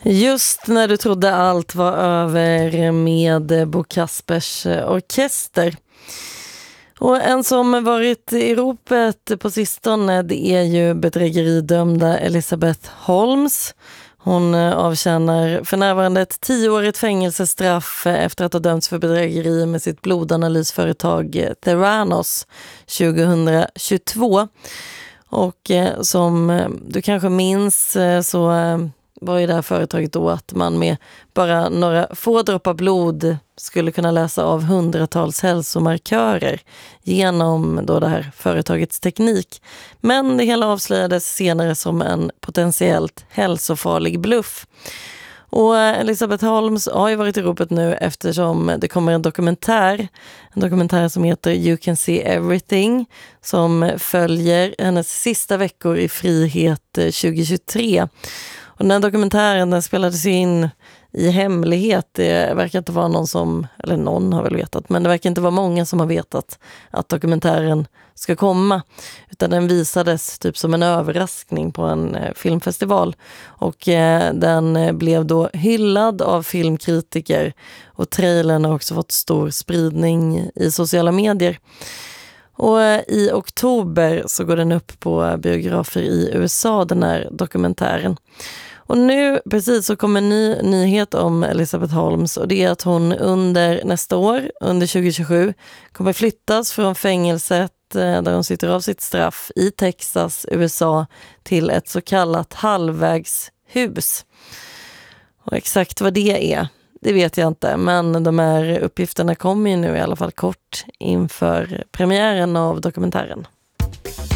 Just när du trodde allt var över med Bo Kaspers orkester. Och en som varit i ropet på sistone, det är ju bedrägeridömda Elisabeth Holmes. Hon avtjänar för närvarande ett 10-årigt fängelsestraff efter att ha dömts för bedrägeri med sitt blodanalysföretag Theranos 2022. Och som du kanske minns så var ju det här företaget då att man med bara några få droppar blod skulle kunna läsa av hundratals hälsomarkörer genom då det här företagets teknik. Men det hela avslöjades senare som en potentiellt hälsofarlig bluff. Och Elisabeth Holmes har ju varit i ropet nu eftersom det kommer en dokumentär som heter You Can See Everything, som följer hennes sista veckor i frihet 2023. Och den här dokumentären, den spelades in i hemlighet. Det verkar inte vara någon har väl vetat, men det verkar inte vara många som har vetat att dokumentären ska komma. Utan den visades typ som en överraskning på en filmfestival. Och den blev då hyllad av filmkritiker. Och trailern har också fått stor spridning i sociala medier. Och i oktober så går den upp på biografer i USA, den här dokumentären. Och nu precis så kommer en ny nyhet om Elisabeth Holmes, och det är att hon under nästa år, under 2027, kommer flyttas från fängelset där hon sitter av sitt straff i Texas, USA, till ett så kallat halvvägshus. Och exakt vad det är, det vet jag inte, men de här uppgifterna kommer ju nu i alla fall kort inför premiären av dokumentären.